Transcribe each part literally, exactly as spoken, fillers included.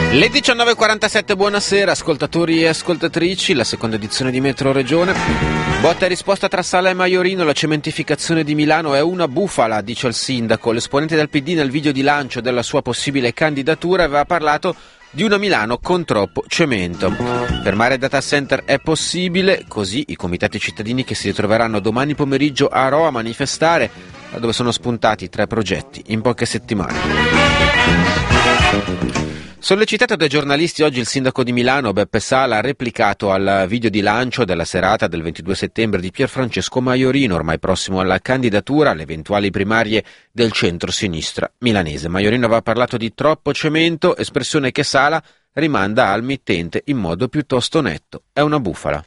Le diciannove e quarantasette, buonasera ascoltatori e ascoltatrici, la seconda edizione di Metro Regione. Botta e risposta tra Sala e Maiorino, la cementificazione di Milano è una bufala, dice il sindaco. L'esponente del P D nel video di lancio della sua possibile candidatura aveva parlato di una Milano con troppo cemento. Fermare data center è possibile, così i comitati cittadini che si ritroveranno domani pomeriggio a Rho a manifestare, da dove sono spuntati tre progetti in poche settimane. Sollecitato dai giornalisti, oggi il sindaco di Milano, Beppe Sala, ha replicato al video di lancio della serata del ventidue settembre di Pierfrancesco Maiorino, ormai prossimo alla candidatura alle eventuali primarie del centro-sinistra milanese. Maiorino aveva parlato di troppo cemento, espressione che Sala rimanda al mittente in modo piuttosto netto. È una bufala.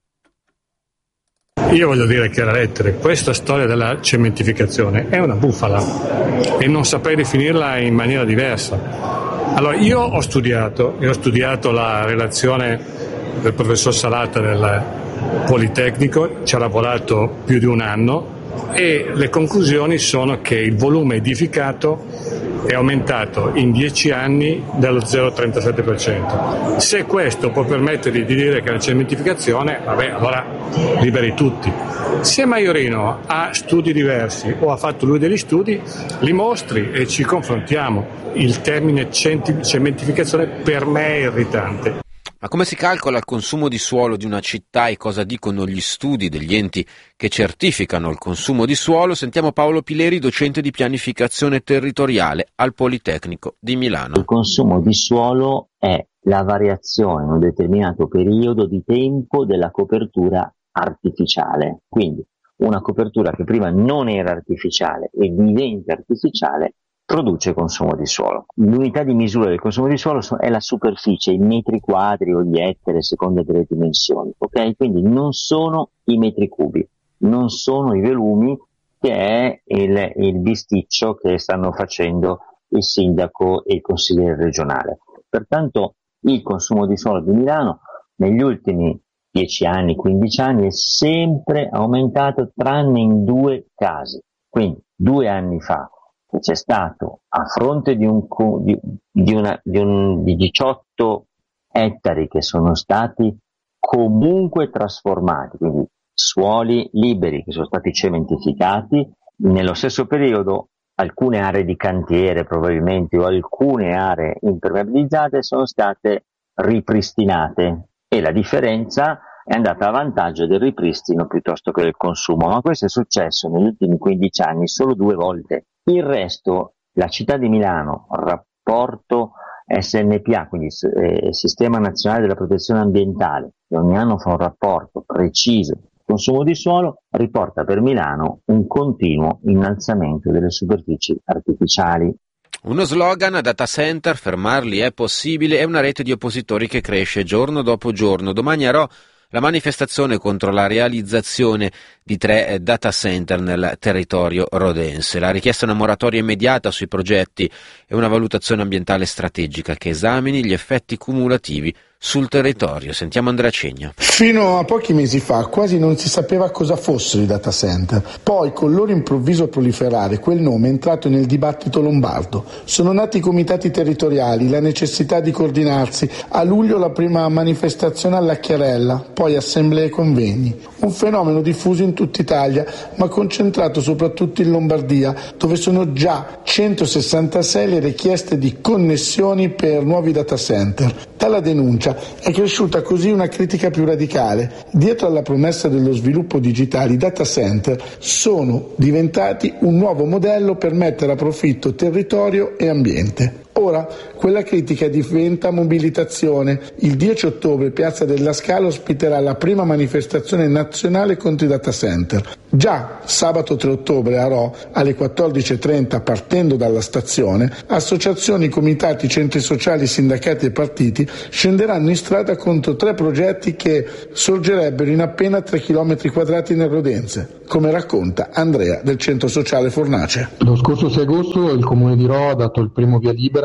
Io voglio dire che la lettere, questa storia della cementificazione è una bufala e non saprei definirla in maniera diversa. Allora, io ho studiato, io ho studiato la relazione del professor Salata del Politecnico, ci ha lavorato più di un anno e le conclusioni sono che il volume edificato è aumentato in dieci anni dello zero virgola trentasette per cento. Se questo può permettere di dire che la cementificazione, vabbè, allora liberi tutti. Se Maiorino ha studi diversi o ha fatto lui degli studi, li mostri e ci confrontiamo. Il termine cementificazione per me è irritante. Ma come si calcola il consumo di suolo di una città e cosa dicono gli studi degli enti che certificano il consumo di suolo? Sentiamo Paolo Pileri, docente di pianificazione territoriale al Politecnico di Milano. Il consumo di suolo è la variazione in un determinato periodo di tempo della copertura artificiale. Quindi una copertura che prima non era artificiale e diventa artificiale produce consumo di suolo. L'unità di misura del consumo di suolo è la superficie, i metri quadri o gli ettari a seconda delle dimensioni, ok? Quindi non sono i metri cubi, non sono i velumi, che è il, il bisticcio che stanno facendo il sindaco e il consigliere regionale. Pertanto il consumo di suolo di Milano negli ultimi dieci anni, quindici anni è sempre aumentato tranne in due casi. Quindi due anni fa che c'è stato a fronte di, un, di, di, una, di, un, di diciotto ettari che sono stati comunque trasformati, quindi suoli liberi che sono stati cementificati, nello stesso periodo alcune aree di cantiere probabilmente o alcune aree impermeabilizzate sono state ripristinate e la differenza è andata a vantaggio del ripristino piuttosto che del consumo, ma questo è successo negli ultimi quindici anni solo due volte. Il resto, la città di Milano, rapporto S N P A, quindi eh, Sistema Nazionale della Protezione Ambientale, che ogni anno fa un rapporto preciso sul consumo di suolo, riporta per Milano un continuo innalzamento delle superfici artificiali. Uno slogan, data center, fermarli è possibile, è una rete di oppositori che cresce giorno dopo giorno. Domani a Rho la manifestazione contro la realizzazione di tre data center nel territorio rodense. La richiesta è una moratoria immediata sui progetti e una valutazione ambientale strategica che esamini gli effetti cumulativi sul territorio. Sentiamo Andrea Cegna. Fino a pochi mesi fa quasi non si sapeva cosa fossero i data center. Poi, col loro improvviso proliferare, quel nome è entrato nel dibattito lombardo. Sono nati i comitati territoriali, la necessità di coordinarsi. A luglio la prima manifestazione alla Chiarella, poi assemblee e convegni. Un fenomeno diffuso in tutta Italia, ma concentrato soprattutto in Lombardia, dove sono già centosessantasei le richieste di connessioni per nuovi data center. Dalla denuncia è cresciuta così una critica più radicale. Dietro alla promessa dello sviluppo digitale, i data center sono diventati un nuovo modello per mettere a profitto territorio e ambiente. Ora quella critica diventa mobilitazione. Il dieci ottobre Piazza della Scala ospiterà la prima manifestazione nazionale contro i data center. Già sabato tre ottobre a Rho alle quattordici e trenta, partendo dalla stazione, associazioni, comitati, centri sociali, sindacati e partiti scenderanno in strada contro tre progetti che sorgerebbero in appena tre chilometri quadrati nel Rodense, come racconta Andrea del centro sociale Fornace. Lo scorso sei agosto il Comune di Rho ha dato il primo via libera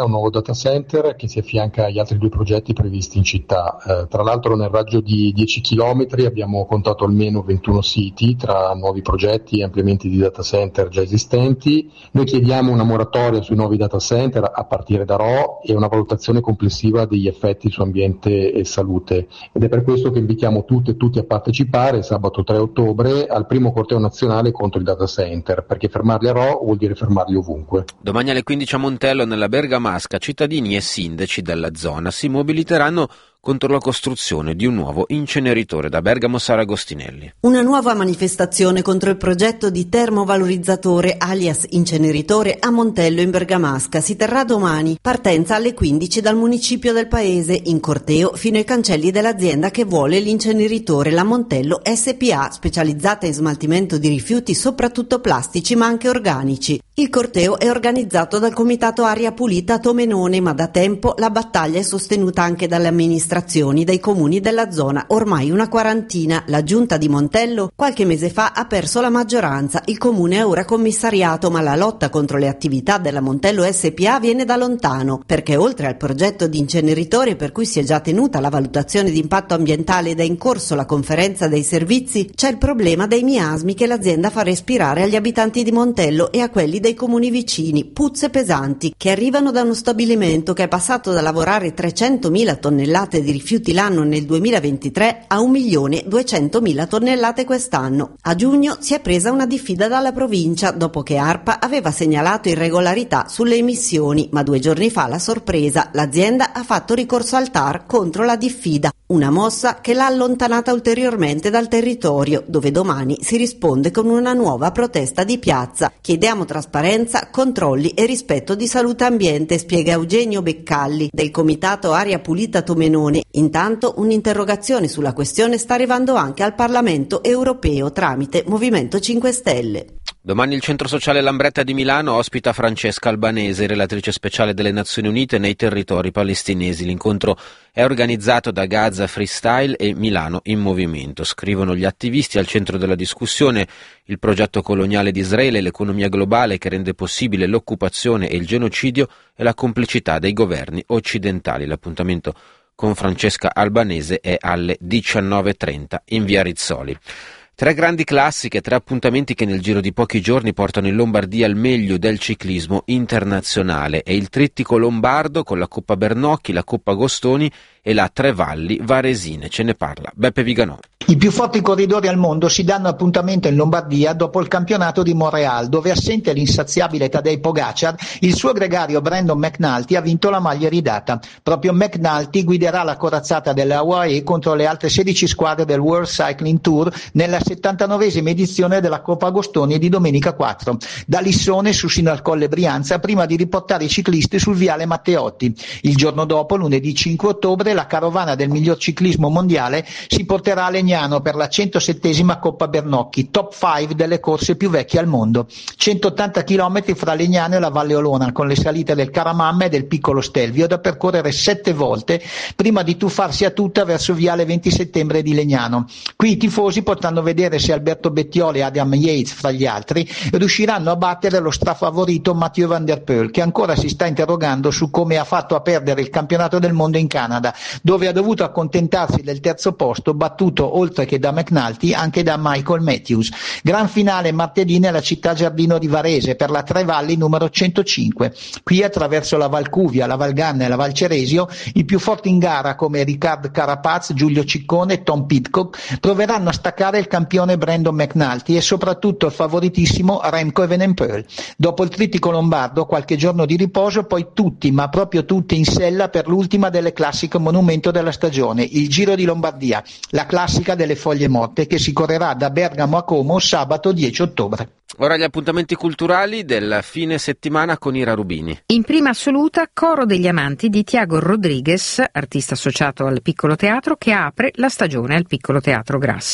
è un nuovo data center che si affianca agli altri due progetti previsti in città. Eh, tra l'altro nel raggio di dieci chilometri abbiamo contato almeno ventuno siti tra nuovi progetti e ampliamenti di data center già esistenti. Noi chiediamo una moratoria sui nuovi data center a partire da Rho e una valutazione complessiva degli effetti su ambiente e salute, ed è per questo che invitiamo tutte e tutti a partecipare sabato tre ottobre al primo corteo nazionale contro i data center, perché fermarli a Rho vuol dire fermarli ovunque. Domani alle quindici a Montello, nella Bergamasca, cittadini e sindaci della zona si mobiliteranno contro la costruzione di un nuovo inceneritore. Da Bergamo, Sara Agostinelli. Una nuova manifestazione contro il progetto di termovalorizzatore alias inceneritore a Montello in Bergamasca si terrà domani. Partenza alle quindici dal municipio del paese, in corteo fino ai cancelli dell'azienda che vuole l'inceneritore, la Montello S P A, specializzata in smaltimento di rifiuti soprattutto plastici ma anche organici. Il corteo è organizzato dal Comitato Aria Pulita Tomenone, ma da tempo la battaglia è sostenuta anche dalle amministrazioni dei comuni della zona, ormai una quarantina. La giunta di Montello qualche mese fa ha perso la maggioranza, il comune è ora commissariato, ma la lotta contro le attività della Montello S P A viene da lontano, perché oltre al progetto di inceneritore per cui si è già tenuta la valutazione di impatto ambientale ed è in corso la conferenza dei servizi, c'è il problema dei miasmi che l'azienda fa respirare agli abitanti di Montello e a quelli dei comuni vicini, puzze pesanti che arrivano da uno stabilimento che è passato da lavorare trecentomila tonnellate di rifiuti l'anno nel duemilaventitré a un milione duecentomila tonnellate quest'anno. A giugno si è presa una diffida dalla provincia dopo che ARPA aveva segnalato irregolarità sulle emissioni, ma due giorni fa la sorpresa, l'azienda ha fatto ricorso al T A R contro la diffida, una mossa che l'ha allontanata ulteriormente dal territorio, dove domani si risponde con una nuova protesta di piazza. Chiediamo trasparenza, controlli e rispetto di salute e ambiente, spiega Eugenio Beccalli del Comitato Aria Pulita Tomenone. Intanto un'interrogazione sulla questione sta arrivando anche al Parlamento europeo tramite Movimento cinque Stelle. Domani il Centro Sociale Lambretta di Milano ospita Francesca Albanese, relatrice speciale delle Nazioni Unite nei territori palestinesi. L'incontro è organizzato da Gaza Freestyle e Milano in Movimento. Scrivono gli attivisti, al centro della discussione il progetto coloniale di Israele, l'economia globale che rende possibile l'occupazione e il genocidio e la complicità dei governi occidentali. L'appuntamento con Francesca Albanese è alle diciannove e trenta in via Rizzoli. Tre grandi classiche, tre appuntamenti che nel giro di pochi giorni portano in Lombardia il meglio del ciclismo internazionale. È il trittico lombardo con la Coppa Bernocchi, la Coppa Gostoni e la Tre Valli Varesine. Ce ne parla Beppe Viganò. I più forti corridori al mondo si danno appuntamento in Lombardia dopo il campionato di Montréal, dove assente l'insaziabile Tadej Pogacar, il suo gregario Brandon McNulty ha vinto la maglia ridata. Proprio McNulty guiderà la corazzata della U A E contro le altre sedici squadre del World Cycling Tour nella settantanovesima edizione della Coppa Agostoni di domenica quattro. Da Lissone su sino al Colle Brianza, prima di riportare i ciclisti sul viale Matteotti. Il giorno dopo, lunedì cinque ottobre, la carovana del miglior ciclismo mondiale si porterà a Legnano per la centosettesima Coppa Bernocchi, top cinque delle corse più vecchie al mondo. centottanta chilometri fra Legnano e la Valle Olona, con le salite del Caramamma e del Piccolo Stelvio da percorrere sette volte prima di tuffarsi a tutta verso viale venti settembre di Legnano. Qui i tifosi potranno vedere se Alberto Bettioli e Adam Yates, fra gli altri, riusciranno a battere lo strafavorito Mathieu Van Der Poel, che ancora si sta interrogando su come ha fatto a perdere il campionato del mondo in Canada, dove ha dovuto accontentarsi del terzo posto, battuto oltre che da McNulty anche da Michael Matthews. Gran finale martedì nella città giardino di Varese per la Tre Valli numero centocinque. Qui, attraverso la Valcuvia, la Valganna e la Val Ceresio, i più forti in gara come Ricard Carapaz, Giulio Ciccone e Tom Pidcock proveranno a staccare il campione Brandon McNulty e soprattutto il favoritissimo Remco Evenepoel. Dopo il trittico lombardo, qualche giorno di riposo, poi tutti, ma proprio tutti in sella per l'ultima delle classiche monumento della stagione, il Giro di Lombardia, la classica delle foglie morte, che si correrà da Bergamo a Como sabato dieci ottobre. Ora gli appuntamenti culturali del fine settimana con Ira Rubini. In prima assoluta, Coro degli Amanti di Tiago Rodriguez, artista associato al Piccolo Teatro, che apre la stagione al Piccolo Teatro Grassi.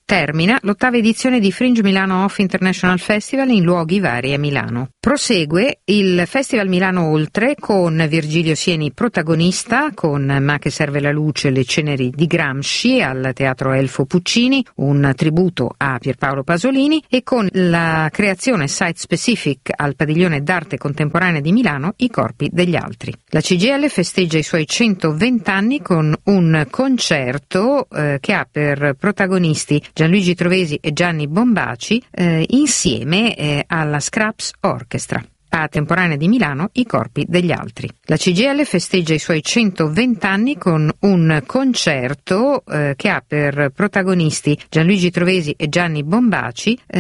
termina l'ottava edizione di Fringe Milano Off International Festival in luoghi vari a Milano. Prosegue il Festival Milano Oltre con Virgilio Sieni protagonista, con Ma che serve la luce, le ceneri di Gramsci al Teatro Elfo Puccini, un tributo a Pierpaolo Pasolini, e con la creazione site specific al Padiglione d'Arte Contemporanea di Milano, I corpi degli altri. La C G I L festeggia i suoi centoventi anni con un concerto eh, che ha per protagonisti Gianluigi Trovesi e Gianni Bombaci eh, insieme eh, alla Scraps Orchestra. A Temporanea di Milano, I corpi degli altri. La C G I L festeggia i suoi centoventi anni con un concerto eh, che ha per protagonisti Gianluigi Trovesi e Gianni Bombaci eh,